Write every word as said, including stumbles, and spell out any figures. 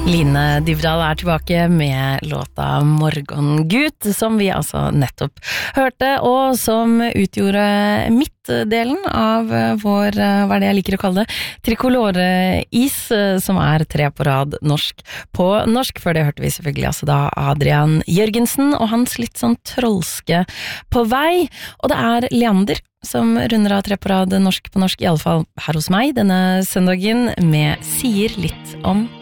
Line Dybdahl er tilbake med låta Morgengut, som vi altså nettopp hørte, og som utgjorde midtdelen av vår, hva er det jeg liker å kalle det, trikolore-is, som er tre på rad norsk på norsk. Før det hørte vi selvfølgelig altså da Adrian Jørgensen og hans litt sånn trolske På vei, og det er Leander som runder av tre på rad norsk på norsk, i alle fall her hos meg denne søndagen, med Sier litt om